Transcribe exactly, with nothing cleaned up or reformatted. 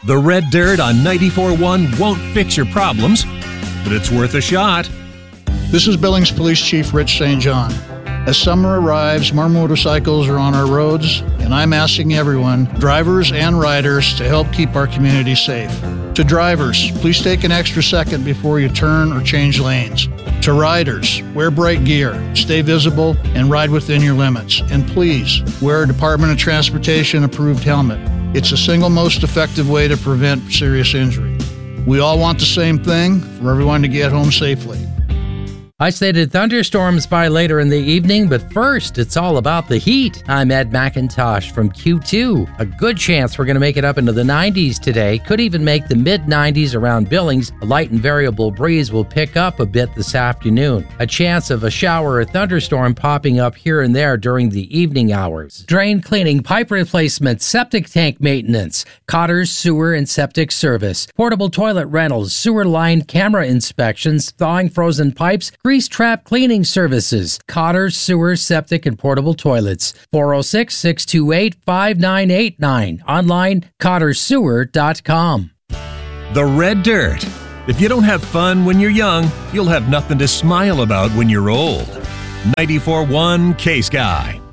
The red dirt on ninety-four point one won't fix your problems, but it's worth a shot. This is Billings Police Chief Rich Saint John. As summer arrives, more motorcycles are on our roads, and I'm asking everyone, drivers and riders, to help keep our community safe. To drivers, please take an extra second before you turn or change lanes. To riders, wear bright gear, stay visible, and ride within your limits. And please, wear a Department of Transportation approved helmet. It's the single most effective way to prevent serious injury. We all want the same thing, for everyone to get home safely. Isolated thunderstorms by later in the evening, but first, it's all about the heat. I'm Ed McIntosh from Q two. A good chance we're going to make it up into the nineties today. Could even make the mid nineties around Billings. A light and variable breeze will pick up a bit this afternoon. A chance of a shower or thunderstorm popping up here and there during the evening hours. Drain cleaning, pipe replacement, septic tank maintenance, Cotter's sewer and septic service, portable toilet rentals, sewer line camera inspections, thawing frozen pipes, grease trap cleaning services, Cotter Sewer, Septic, and Portable Toilets. four oh six, six two eight, five nine eight nine. Online, cotter sewer dot com. The red dirt. If you don't have fun when you're young, you'll have nothing to smile about when you're old. ninety-four point one K-Sky.